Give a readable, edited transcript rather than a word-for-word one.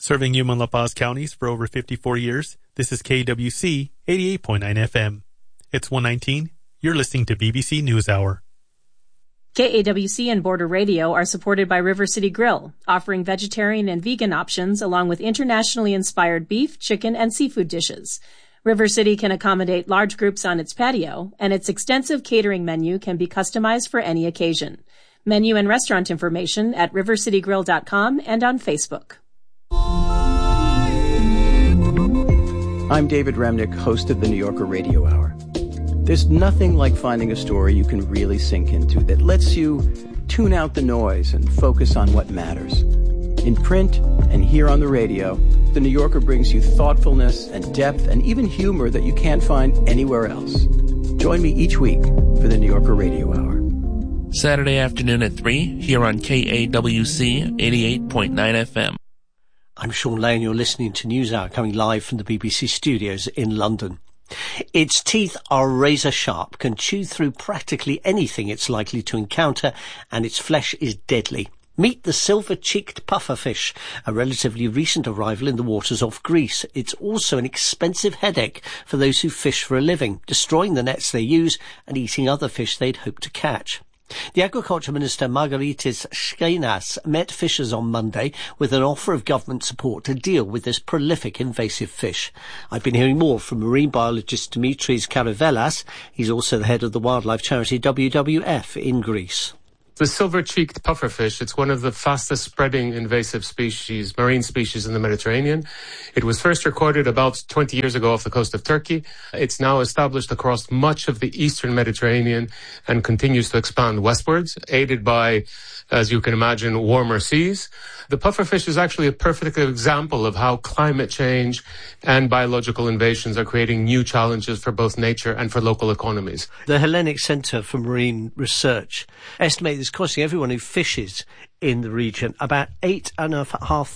Serving Yuma and La Paz counties for over 54 years, this is KWC 88.9 FM. It's 1:19. You're listening to BBC NewsHour. KAWC and Border Radio are supported by River City Grill, offering vegetarian and vegan options along with internationally inspired beef, chicken, and seafood dishes. River City can accommodate large groups on its patio, and its extensive catering menu can be customized for any occasion. Menu and restaurant information at rivercitygrill.com and on Facebook. I'm David Remnick, host of the New Yorker Radio Hour. There's nothing like finding a story you can really sink into that lets you tune out the noise and focus on what matters. In print and here on the radio, the New Yorker brings you thoughtfulness and depth and even humor that you can't find anywhere else. Join me each week for the New Yorker Radio Hour. Saturday afternoon at 3, here on KAWC 88.9 FM. I'm Sean Lane. You're listening to NewsHour, coming live from the BBC studios in London. Its teeth are razor sharp, can chew through practically anything it's likely to encounter, and its flesh is deadly. Meet the silver-cheeked pufferfish, a relatively recent arrival in the waters off Greece. It's also an expensive headache for those who fish for a living, destroying the nets they use and eating other fish they'd hoped to catch. The Agriculture Minister Margaritis Skenas met fishers on Monday with an offer of government support to deal with this prolific invasive fish. I've been hearing more from marine biologist Dimitris Karavelas. He's also the head of the wildlife charity WWF in Greece. The silver-cheeked pufferfish, it's one of the fastest spreading invasive species, marine species in the Mediterranean. It was first recorded about 20 years ago off the coast of Turkey. It's now established across much of the eastern Mediterranean and continues to expand westwards, aided by, as you can imagine, warmer seas. The pufferfish is actually a perfect example of how climate change and biological invasions are creating new challenges for both nature and for local economies. The Hellenic Centre for Marine Research estimates it's costing everyone who fishes in the region about £8,500